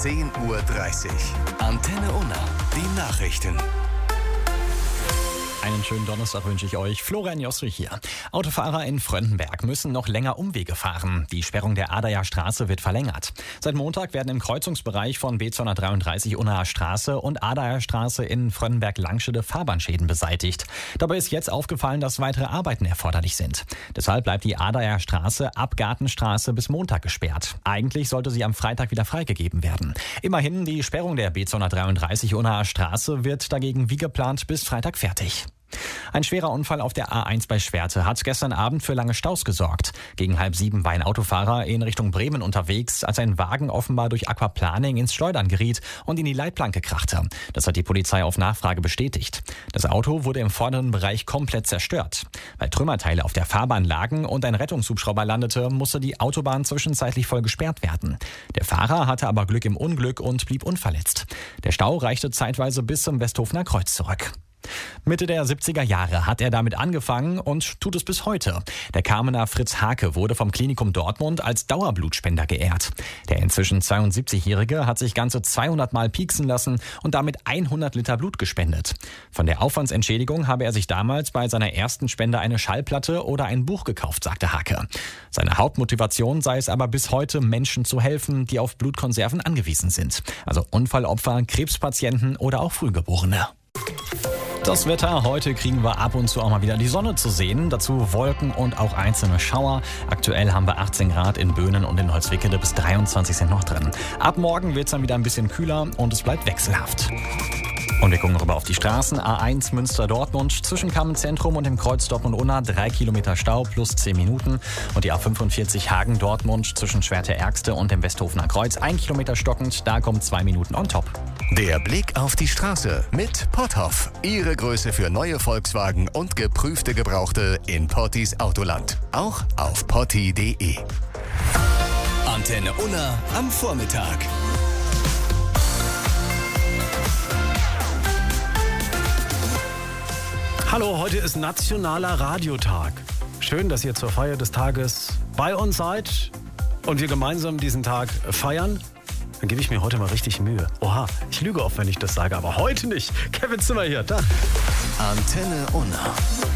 10:30 Uhr. Antenne Unna, die Nachrichten. Einen schönen Donnerstag wünsche ich euch. Florian Jostrich hier. Autofahrer in Fröndenberg müssen noch länger Umwege fahren. Die Sperrung der Adajer Straße wird verlängert. Seit Montag werden im Kreuzungsbereich von B233 Unnaer Straße und Adajer Straße in Fröndenberg-Langschede Fahrbahnschäden beseitigt. Dabei ist jetzt aufgefallen, dass weitere Arbeiten erforderlich sind. Deshalb bleibt die Adajer Straße ab Gartenstraße bis Montag gesperrt. Eigentlich sollte sie am Freitag wieder freigegeben werden. Immerhin, die Sperrung der B233 Unnaer Straße wird dagegen wie geplant bis Freitag fertig. Ein schwerer Unfall auf der A1 bei Schwerte hat gestern Abend für lange Staus gesorgt. Gegen 6:30 war ein Autofahrer in Richtung Bremen unterwegs, als ein Wagen offenbar durch Aquaplaning ins Schleudern geriet und in die Leitplanke krachte. Das hat die Polizei auf Nachfrage bestätigt. Das Auto wurde im vorderen Bereich komplett zerstört. Weil Trümmerteile auf der Fahrbahn lagen und ein Rettungshubschrauber landete, musste die Autobahn zwischenzeitlich voll gesperrt werden. Der Fahrer hatte aber Glück im Unglück und blieb unverletzt. Der Stau reichte zeitweise bis zum Westhofener Kreuz zurück. Mitte der 70er Jahre hat er damit angefangen und tut es bis heute. Der Kamener Fritz Hake wurde vom Klinikum Dortmund als Dauerblutspender geehrt. Der inzwischen 72-Jährige hat sich ganze 200 Mal pieksen lassen und damit 100 Liter Blut gespendet. Von der Aufwandsentschädigung habe er sich damals bei seiner ersten Spende eine Schallplatte oder ein Buch gekauft, sagte Hake. Seine Hauptmotivation sei es aber bis heute, Menschen zu helfen, die auf Blutkonserven angewiesen sind. Also Unfallopfer, Krebspatienten oder auch Frühgeborene. Das Wetter, heute kriegen wir ab und zu auch mal wieder die Sonne zu sehen. Dazu Wolken und auch einzelne Schauer. Aktuell haben wir 18 Grad in Böhnen und in Holzwickede, bis 23 sind noch drin. Ab morgen wird es dann wieder ein bisschen kühler und es bleibt wechselhaft. Und wir gucken rüber auf die Straßen. A1 Münster-Dortmund zwischen Kammenzentrum und dem Kreuz Dortmund-Unna 3 Kilometer Stau plus 10 Minuten. Und die A45 Hagen-Dortmund zwischen Schwerte-Ärgste und dem Westhofener Kreuz 1 Kilometer stockend. Da kommen 2 Minuten on top. Der Blick auf die Straße mit Potthoff. Ihre Größe für neue Volkswagen und geprüfte Gebrauchte in Pottis Autoland. Auch auf potti.de. Antenne Unna am Vormittag. Hallo, heute ist Nationaler Radiotag. Schön, dass ihr zur Feier des Tages bei uns seid und wir gemeinsam diesen Tag feiern. Dann gebe ich mir heute mal richtig Mühe. Oha, ich lüge oft, wenn ich das sage, aber heute nicht. Kevin Zimmer hier, Tag. Antenne Unna.